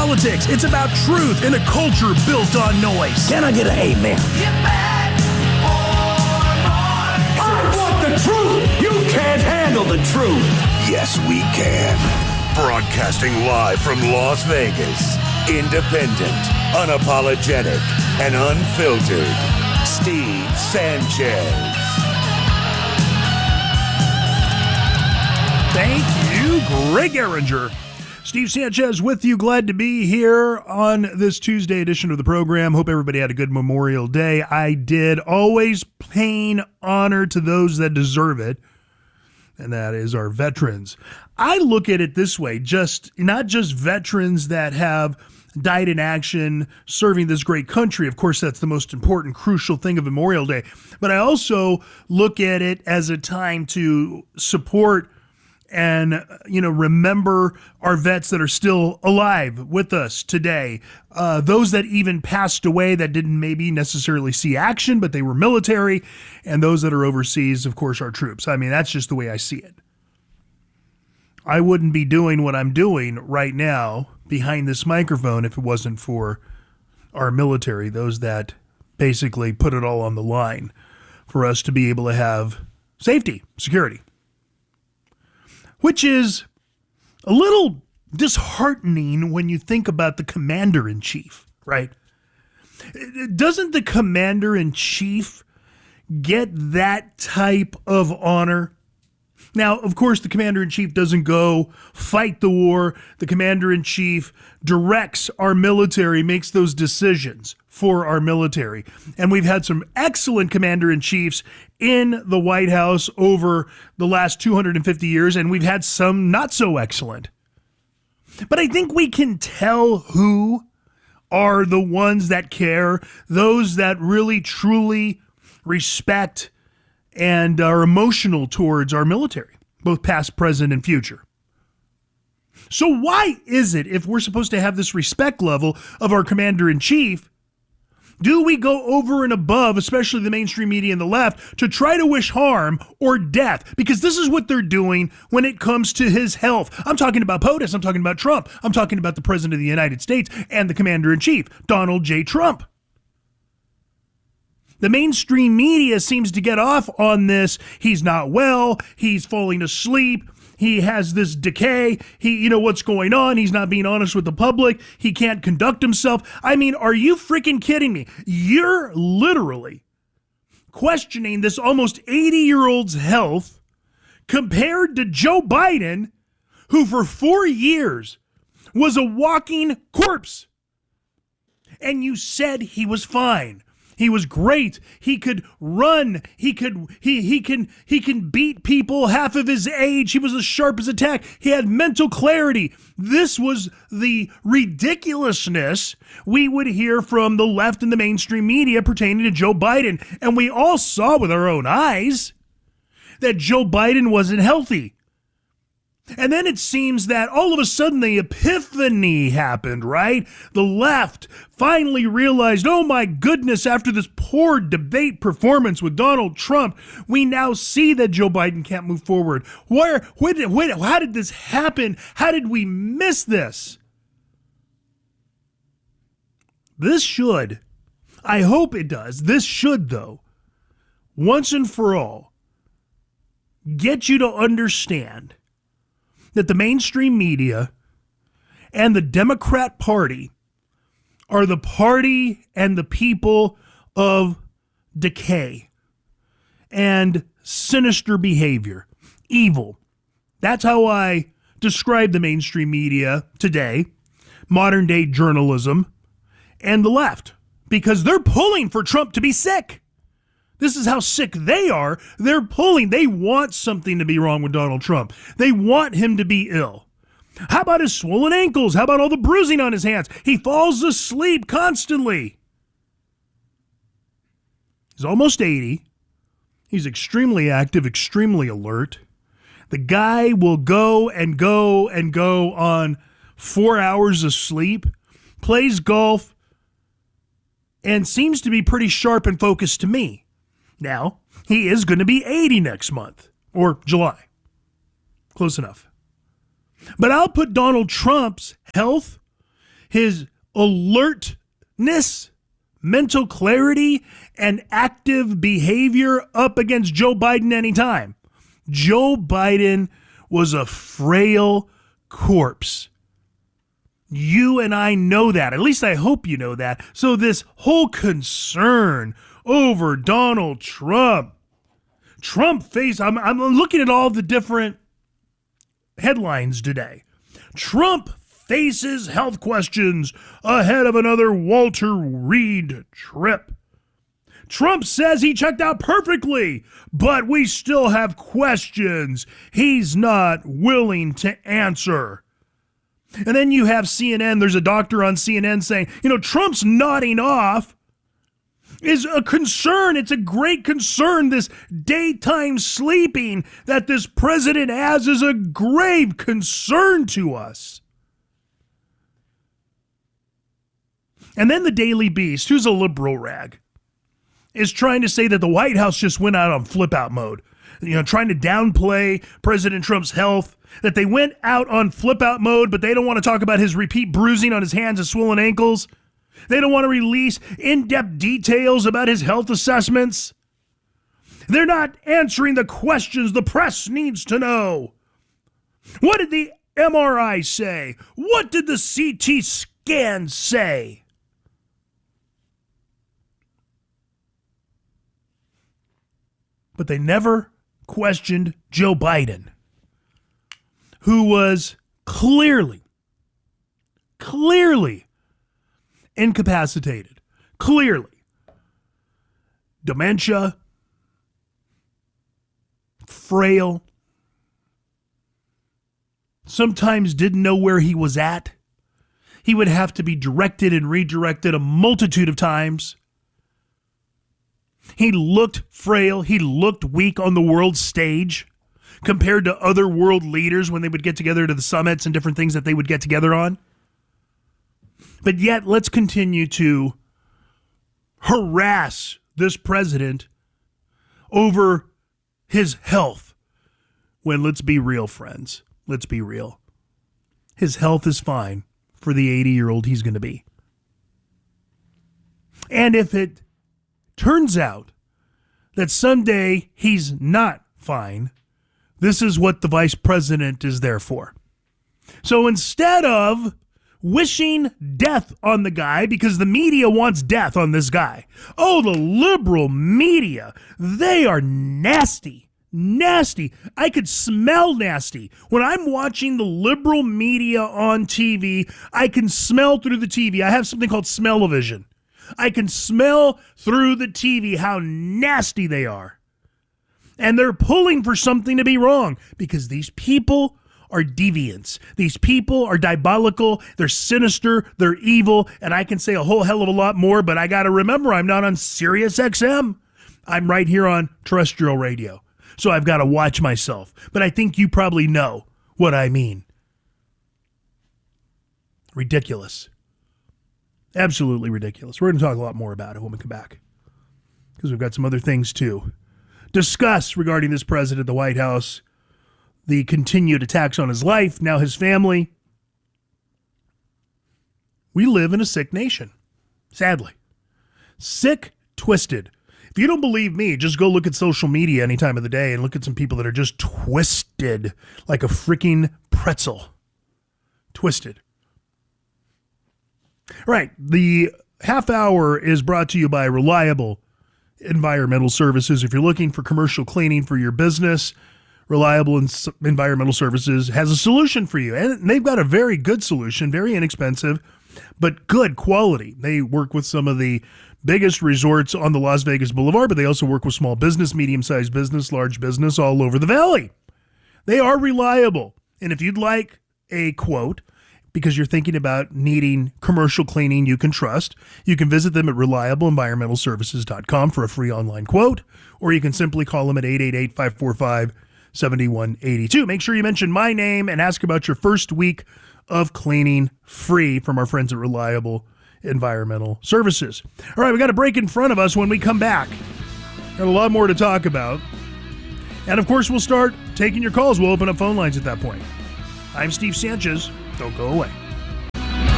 politics. It's about truth in a culture built on noise. Can I get an amen? I want the truth. You can't handle the truth. Yes, we can. Broadcasting live from Las Vegas. Independent, unapologetic, and unfiltered. Steve Sanchez. Thank you, Greg Erringer. Steve Sanchez with you. Glad to be here on this Tuesday edition of the program. Hope everybody had a good Memorial Day. I did. Always paying honor to those that deserve it, and that is our veterans. I look at it this way, not just veterans that have died in action serving this great country. Of course, that's the most important, crucial thing of Memorial Day. But I also look at it as a time to support and, remember our vets that are still alive with us today. Those that even passed away that didn't maybe necessarily see action, but they were military. And those that are overseas, of course, our troops. I mean, that's just the way I see it. I wouldn't be doing what I'm doing right now behind this microphone if it wasn't for our military, those that basically put it all on the line for us to be able to have safety, security. Which is a little disheartening when you think about the commander-in-chief, right? Doesn't the commander-in-chief get that type of honor? Now, of course, the commander-in-chief doesn't go fight the war. The commander-in-chief directs our military, makes those decisions for our military. And we've had some excellent commander-in-chiefs in the White House over the last 250 years, and we've had some not so excellent. But I think we can tell who are the ones that care, those that really, truly respect and are emotional towards our military, both past, present, and future. So why is it, if we're supposed to have this respect level of our commander-in-chief, do we go over and above, especially the mainstream media and the left, to try to wish harm or death? Because this is what they're doing when it comes to his health. I'm talking about POTUS. I'm talking about Trump. I'm talking about the President of the United States and the Commander-in-Chief, Donald J. Trump. The mainstream media seems to get off on this. He's not well. He's falling asleep. He has this decay. What's going on? He's not being honest with the public. He can't conduct himself. I mean, are you freaking kidding me? You're literally questioning this almost 80-year-old's health compared to Joe Biden, who for 4 years was a walking corpse. And you said he was fine. He was great. He could run. He can beat people half of his age. He was as sharp as a tack. He had mental clarity. This was the ridiculousness we would hear from the left and the mainstream media pertaining to Joe Biden. And we all saw with our own eyes that Joe Biden wasn't healthy. And then it seems that all of a sudden the epiphany happened, right? The left finally realized, oh my goodness, after this poor debate performance with Donald Trump, we now see that Joe Biden can't move forward. How did this happen? How did we miss this? This should, I hope it does, this should though, once and for all, get you to understand that the mainstream media and the Democrat Party are the party and the people of decay and sinister behavior, evil. That's how I describe the mainstream media today, modern day journalism, and the left, because they're pulling for Trump to be sick. This is how sick they are. They're pulling. They want something to be wrong with Donald Trump. They want him to be ill. How about his swollen ankles? How about all the bruising on his hands? He falls asleep constantly. He's almost 80. He's extremely active, extremely alert. The guy will go and go and go on 4 hours of sleep, plays golf, and seems to be pretty sharp and focused to me. Now, he is going to be 80 next month, or July. Close enough. But I'll put Donald Trump's health, his alertness, mental clarity, and active behavior up against Joe Biden anytime. Joe Biden was a frail corpse. You and I know that. At least I hope you know that. So this whole concern over Donald Trump face, I'm looking at all the different headlines today. Trump faces health questions ahead of another Walter Reed trip. Trump says he checked out perfectly, but we still have questions he's not willing to answer. And then you have CNN, there's a doctor on CNN saying, Trump's nodding off is a concern. It's a great concern. This daytime sleeping that this president has is a grave concern to us. And then the Daily Beast, who's a liberal rag, is trying to say that the White House just went out on flip-out mode, trying to downplay President Trump's health, that they went out on flip-out mode, but they don't want to talk about his repeat bruising on his hands and swollen ankles. They don't want to release in-depth details about his health assessments. They're not answering the questions the press needs to know. What did the MRI say? What did the CT scan say? But they never questioned Joe Biden, who was clearly incapacitated, clearly. Dementia, frail, sometimes didn't know where he was at. He would have to be directed and redirected a multitude of times. He looked frail. He looked weak on the world stage compared to other world leaders when they would get together to the summits and different things that they would get together on. But yet, let's continue to harass this president over his health when, let's be real, friends. Let's be real. His health is fine for the 80-year-old he's going to be. And if it turns out that someday he's not fine, this is what the vice president is there for. So instead of wishing death on the guy, because the media wants death on this guy. Oh, the liberal media, they are nasty. Nasty. I could smell nasty. When I'm watching the liberal media on TV, I can smell through the TV. I have something called smell-o-vision. I can smell through the TV how nasty they are. And they're pulling for something to be wrong because these people are deviants. These people are diabolical. They're sinister. They're evil. And I can say a whole hell of a lot more, but I got to remember I'm not on Sirius XM. I'm right here on terrestrial radio. So I've got to watch myself. But I think you probably know what I mean. Ridiculous. Absolutely ridiculous. We're going to talk a lot more about it when we come back, because we've got some other things to discuss regarding this president, the White House, the continued attacks on his life, now his family. We live in a sick nation, sadly. Sick, twisted. If you don't believe me, just go look at social media any time of the day and look at some people that are just twisted like a freaking pretzel. Twisted. All right, the half hour is brought to you by Reliable Environmental Services. If you're looking for commercial cleaning for your business, Reliable Environmental Services has a solution for you. And they've got a very good solution, very inexpensive, but good quality. They work with some of the biggest resorts on the Las Vegas Boulevard, but they also work with small business, medium-sized business, large business all over the valley. They are reliable. And if you'd like a quote, because you're thinking about needing commercial cleaning you can trust, you can visit them at reliableenvironmentalservices.com for a free online quote, or you can simply call them at 888-545-7182. Make sure you mention my name and ask about your first week of cleaning free from our friends at Reliable Environmental Services. All right, we got a break in front of us when we come back. Got a lot more to talk about. And of course, we'll start taking your calls. We'll open up phone lines at that point. I'm Steve Sanchez. Don't go away.